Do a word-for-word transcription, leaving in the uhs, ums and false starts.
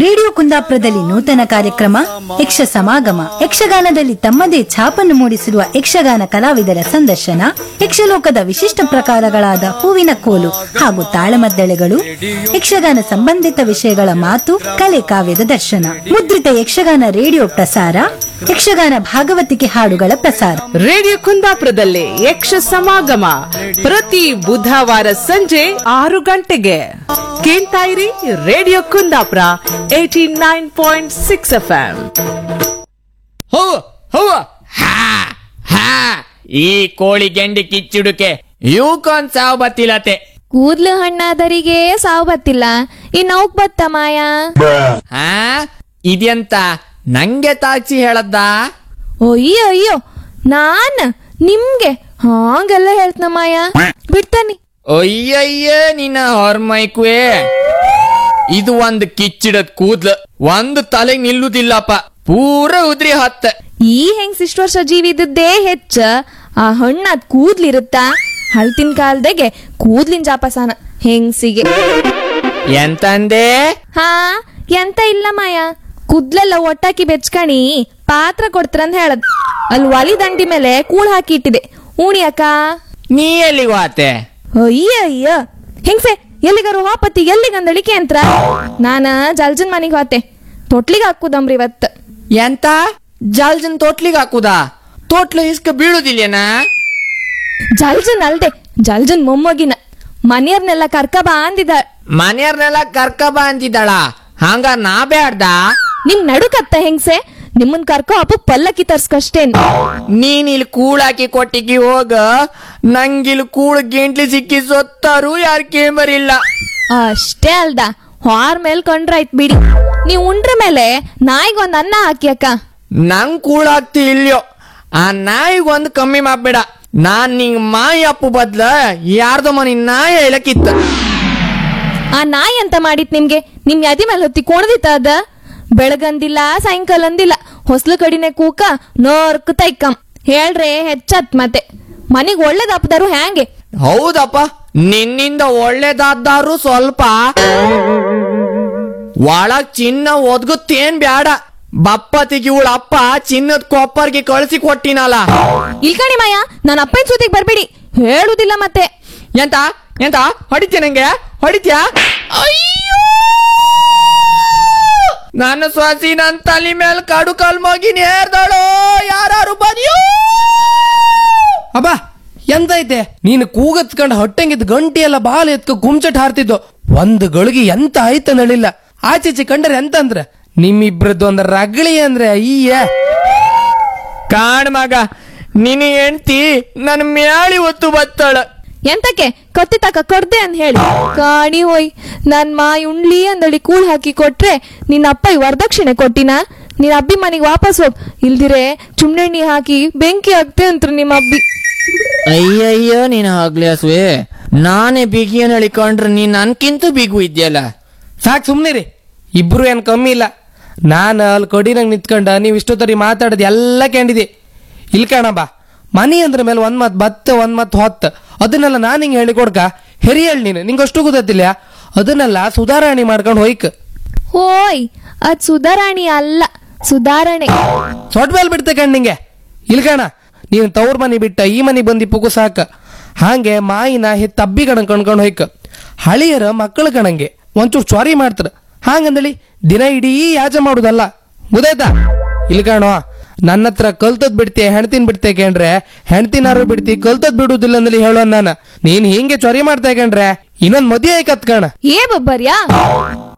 Radio ಕುಂದಾಪುರದಲ್ಲಿ ನೂತನ ಕಾರ್ಯಕ್ರಮ ಯಕ್ಷ ಸಮಾಗಮ. ಯಕ್ಷಗಾನದಲ್ಲಿ ತಮ್ಮದೇ ಛಾಪನ್ನು ಮೂಡಿಸಿರುವ ಯಕ್ಷಗಾನ ಕಲಾವಿದರ ಸಂದರ್ಶನ, ಯಕ್ಷಲೋಕದ ವಿಶಿಷ್ಟ ಪ್ರಕಾರಗಳಾದ ಹೂವಿನ ಕೋಲು ಹಾಗೂ ತಾಳಮದ್ದಳೆಗಳು, ಯಕ್ಷಗಾನ ಸಂಬಂಧಿತ ವಿಷಯಗಳ ಮಾತು ಕಲೆ ಕಾವ್ಯದ ದರ್ಶನ ಮುದ್ರಿತ ಯಕ್ಷಗಾನ ರೇಡಿಯೋ ಪ್ರಸಾರ, ಯಕ್ಷಗಾನ ಭಾಗವತಿಕೆ ಹಾಡುಗಳ ಪ್ರಸಾರ. ರೇಡಿಯೋ ಕುಂದಾಪುರದಲ್ಲಿ ಯಕ್ಷ ಸಮಾಗಮ ಪ್ರತಿ ಬುಧವಾರ ಸಂಜೆ ಆರು ಗಂಟೆಗೆ ಕೇಳ್ತಾ ಇರಿ. Radio Kundapura eighty nine point six F M. ಹೋ ಹೋ ಹಾ ಹಾ ಈ ಕೋಳಿ ಗೆಂಡಿ ಕಿಚ್ಚುಡುಕೆ ಇವಕ್ಕೊಂದ್ ಸಾವು ಬತ್ತಿಲತೆ. ಕೂದ್ಲು ಹಣ್ಣಾದರಿಗೆ ಸಾವು ಬತ್ತಿಲ್ಲ, ಇನ್ನು ಅವಕ್ ಬತ್ತ ಮಾಯ. ಹಾ ಇದೆಂತ ನಂಗೆ ತಾಚಿ ಹೇಳದ್ದ? ಅಯ್ಯೋ ಅಯ್ಯೋ, ನಾನ್ ನಿಮ್ಗೆ ಹಾಗೆಲ್ಲ ಹೇಳ್ತನ ಮಾಯ, ಬಿಡ್ತಾನಿ. ಅಯ್ಯಯ್ಯ ನಿನ್ನ ಹೊರ್ಮೈಕುವೆ, ಇದು ಒಂದ್ ಕಿಚ್ಚಿಡದ್ ಕೂದ್ಲು, ಒಂದು ತಲೆಗ್ ನಿಲ್ಲುದಿಲ್ಲಪ್ಪ, ಪೂರ ಉದ್ರಿ ಹತ್ತ. ಈ ಹೆಂಗ್ ಇಷ್ಟು ವರ್ಷ ಜೀವಿ ಇದ್ದದ್ದೇ ಹೆಚ್ಚ, ಆ ಹಣ್ಣಾದ್ ಕೂದ್ಲಿರುತ್ತ. ಹಳ್ತಿನ ಕಾಲದಾಗೆ ಕೂದ್ಲಿನ ಜಾಪಸಾನ ಹೆಂಗ್ಸಿಗೆ. ಎಂತಂದೆ? ಹಾ ಎಂತ ಇಲ್ಲ ಮಾಯ, ಕೂದ್ಲೆಲ್ಲ ಒಟ್ಟಾಕಿ ಬೆಚ್ಕಣಿ ಪಾತ್ರ ಕೊಡ್ತಾರಂತ ಹೇಳದ್. ಅಲ್ಲಿ ಒಲಿ ದಂಡಿ ಮೇಲೆ ಕೂಳ್ ಹಾಕಿ ಇಟ್ಟಿದೆ, ಉಣಿಯಕ್ಕ. ನೀ ಎಲ್ಲಿಗೆ ವಾತೆ? ಅಯ್ಯ ಅಯ್ಯ ಹೆಂಗ್ಸೆ, ಎಲ್ಲಿಗಾರು ಹಾಪತಿ ಎಲ್ಲಿಗಂದಳಿಕೆ ಅಂತ ನಾನ ಜಲ್ಜನ್ ಮನಿಗ್ ಹೋತೆ. ತೊಟ್ಲಿಗೆ ಹಾಕುದಮ್ರಿ ಇವತ್. ಎಂತ ಜಲ್ಜನ್ ತೋಟ್ಲಿಗೆ ಹಾಕುದಾ? ತೋಟ್ಲ ಇಸ್ಕ ಬೀಳುದಿಲ್ಲೇನ? ಜಲ್ಜನ್ ಅಲ್ದೆ, ಜಲ್ಜನ್ ಮೊಮ್ಮಗಿನ ಮನೆಯವ್ರನ್ನೆಲ್ಲ ಕರ್ಕ ಬಾ ಅಂದಿದ. ಮನೆಯವ್ರನ್ನೆಲ್ಲ ಕರ್ಕ ಬಾ ಅಂತಿದ್ದಾಳ? ಹಂಗ ನಾ ಬ್ಯಾಡ್ದ? ನಿಮ್ ನಡುಕತ್ತ ಹೆಂಗ್ಸೆ, ನಿಮ್ಮನ್ ಕರ್ಕೊ ಅಪ್ಪ ಪಲ್ಲಕ್ಕಿ ತರ್ಸ್ಕಷ್ಟೇನ್. ನೀನ್ ಇಲ್ಲಿ ಕೂಳಾಕಿ ಕೊಟ್ಟಿಗಿ ಹೋಗ, ನಂಗಿಲ್ ಕೂಳ್ ಗಿಂಟ್ಲಿ ಸಿಕ್ಕಿ ಸೊತ್ತಾರು ಯಾರ್ ಕೇಂಬರಿಲ್ಲ. ಅಷ್ಟೇ ಅಲ್ದ, ಹಾರ್ ಮೇಲ್ ಕೊಂಡ್ರಾಯ್ತ್ ಬಿಡಿ. ನೀವ್ ಉಂಡ್ರ ಮೇಲೆ ನಾಯಿಗೊಂದ್ ಅನ್ನ ಹಾಕಿ ಅಕ್ಕ. ನಂಗ್ ಕೂಳಾಗ್ತಿ ಇಲ್ಯೋ, ಆ ನಾಯಿಗೊಂದ್ ಕಮ್ಮಿ ಮಾಡ್ಬೇಡ. ನಾನ್ ನಿಂಗ್ ಮಾಯಿ ಅಪ್ಪು ಬದ್ಲ ಯಾರ್ದೋ ಮನಿ ನಾಯಿ ಹೇಳಕ್ಕಿತ್ತ. ಆ ನಾಯಿ ಅಂತ ಮಾಡಿತ್ ನಿಮ್ಗೆ? ನಿಮ್ ಯಾದಿ ಮೇಲೆ ಹೊತ್ತಿ ಕೋಣದಿತ್ತ ಅದ? ಬೆಳಗಂದಿಲ್ಲ ಸಾಯಂಕಾಲ ಅಂದಿಲ್ಲ, ಹೊಸ್ಲು ಕಡಿನೆ ಕೂಕ ನೋರ್ಕ ತೈಕಂ ಹೇಳ್ರೆ ಹೆಚ್ಚತ್. ಮತ್ತೆ ಮನಿಗ್ ಒಳ್ಳೇದಪ್ಪದಾರು ಹ್ಯಾಂಗೆ? ಹೌದಪ್ಪ, ನಿನ್ನಿಂದ ಒಳ್ಳೇದಾದ್ರು ಸ್ವಲ್ಪ. ಒಳಗ್ ಚಿನ್ನ ಒದ್ಗುತ್ತೇನ್ ಬ್ಯಾಡ, ಬಪ್ಪತಿಗೆ ಇವಳ ಅಪ್ಪ ಚಿನ್ನದ ಕೊಪ್ಪರ್ಗೆ ಕಳಿಸಿ ಕೊಟ್ಟಿನಲ್ಲ. ಇಲ್ಕಣಿ ಮಾಯ, ನನ್ನ ಅಪ್ಪನ ಜೊತೆಗೆ ಬರ್ಬೇಡಿ, ಹೇಳುದಿಲ್ಲ ಮತ್ತೆ. ಎಂತ ಎಂತ ಹೊಡಿತ್ಯ? ನಂಗೆ ಹೊಡಿತ್ಯಾ? ಅಯ್ಯೋ, ನನ್ನ ಸ್ವಾಸಿ ನನ್ ತಲೆ ಮೇಲೆ ಕಾಡು ಕಾಲ್ ಮಗಿ ನೇರ್ದಾಳೋ, ಯಾರು ಬದಿಯೋ. ಅಬ್ಬ ಎಂತ ಐತೆ ನೀನು ಕೂಗತ್ಕಂಡ್ ಹೊಟ್ಟೆಂಗಿದ್ ಗಂಟಿ ಎಲ್ಲ ಬಾಲ್ ಎತ್ಕ ಗುಮ್ಚಟ್ ಹಾರ್ತಿದ್ದು. ಒಂದ್ ಗಳಿಗೆ ಎಂತ ಆಯ್ತ ನಳಿಲ್ಲ. ಆಚೆಚೆ ಕಂಡ್ರೆ ಎಂತ ಅಂದ್ರ ನಿಮ್ಮಿಬ್ರದ್ದು ಒಂದ್ ರಗಳಿ ಅಂದ್ರೆ ಅಯ್ಯ. ಕಾಣ್ ಮಗ, ನಿನ್ನ ಹೆಂಡ್ತಿ ನನ್ ಮ್ಯಾಳಿ ಒತ್ತು ಬತ್ತಾಳ. ಎಂತಕ್ಕೆ ಕತ್ತಿ ತಕ ಕೊಡ್ದೆ ಅಂತ ಹೇಳಿ ಕಾಣಿ ಹೋಯ್. ನನ್ ಮಾಯಿ ಉಣ್ಲಿ ಅಂದಳಿ ಕೂಳ್ ಹಾಕಿ ಕೊಟ್ರೆ ನಿನ್ನ ಅಪ್ಪ ವರದಕ್ಷಿಣೆ ಕೊಟ್ಟಿನ? ನಿನ್ನ ಅಬ್ಬಿ ಮನೆಗೆ ವಾಪಸ್ ಹೋಗ್, ಇಲ್ದಿರೆ ಚುಮ್ನೆಣ್ಣಿ ಹಾಕಿ ಬೆಂಕಿ ಹಾಕ್ತೆ ಅಂತ ನಿಮ್ಮ ಅಬ್ಬಿ. ಅಯ್ಯಯ್ಯೋ ನೀನ್ ಆಗ್ಲಿ ಅಸ್ವೆ, ನಾನೇ ಬಿಗಿಯನ್ ಹೇಳಿಕೊಂಡ್ರೆ ನೀನ್ ನನ್ಕಿಂತ ಬಿಗು ಇದ್ಯಲ್ಲ. ಸಾಕ್ ಸುಮ್ನಿರಿ, ಇಬ್ರು ಏನ್ ಕಮ್ಮಿ ಇಲ್ಲ. ನಾನು ಅಲ್ಲಿ ಕೊಡಿನಂಗ್ ನಿಂತ್ಕೊಂಡ ನೀವ್ ಇಷ್ಟೊತ್ತರಿ ಮಾತಾಡೋದು ಎಲ್ಲ ಕೇಳಿದೆ. ಇಲ್ ಕಣಬ, ಮನಿ ಅಂದ್ರ ಮೇಲೆ ಒಂದ್ ಮತ್ ಬತ್ತ ಒಂದ್ ಮತ್ ಹೊತ್ತ, ಅದನ್ನೆಲ್ಲ ನಾನ್ ಹಿಂಗ್ ಹೇಳಿ ಕೊಡ್ಕ ಹೆರಿ ಹೇಳಿ ನೀನು, ನಿಂಗೆ ಅಷ್ಟು ಗೊತ್ತಿಲ್ಲ. ಅದನ್ನೆಲ್ಲ ಸುಧಾರಣೆ ಮಾಡ್ಕೊಂಡು ಹೋಯ್ಕ. ಹೋಯ್, ಅದ್ ಸುಧಾರಾಣಿ ಅಲ್ಲ, ಸುಧಾರಣೆ. ಸೊಟ್ ಮೇಲೆ ಬಿಡ್ತೆ ಕಣ್ ನಿಂಗೆ. ಇಲ್ಕಣ, ನೀನ್ ತವ್ರ ಮನಿ ಬಿಟ್ಟ ಈ ಮನಿ ಬಂದಿ ಪುಗು ಸಾಕ. ಹಾಗೆ ಮಾಯಿನ ಹೆತ್ತ ಅಬ್ಬಿ ಕಣಂಗ್ ಕಣ್ಕೊಂಡ್ ಹೋಯ್ಕ. ಹಳಿಯರ ಮಕ್ಕಳ ಕಣಂಗೆ ಒಂಚೂರು ಚ್ವಾರಿ ಮಾಡ್ತಾರ, ಹಾಗಂದಳಿ ದಿನ ಇಡೀ ಯಾಜ ಮಾಡುದಲ್ಲ, ಗೊತ್ತಾಯ್ತಾ? ಇಲ್ಕಣೋ, ನನ್ನ ಹತ್ರ ಕಲ್ತದ್ ಬಿಡ್ತಿ ಹೆಣ್ತಿನ್ ಬಿಡ್ತೆ ಕೇಂಡ್ರೆ ಹೆಣ್ತಿನಾರು ಬಿಡ್ತಿ, ಕಲ್ತದ್ ಬಿಡುದಿಲ್ಲ ಅಂದಲಿ ಹೇಳೋ. ನಾನು ನೀನ್ ಹಿಂಗೆ ಚೊರಿ ಮಾಡ್ತಾ ಕಂಡ್ರೆ ಇನ್ನೊಂದ್ ಮದುವೆ ಆಯ್ಕತ್ ಕಣ. ಏ ಬಬ್ಬರ್ಯಾ,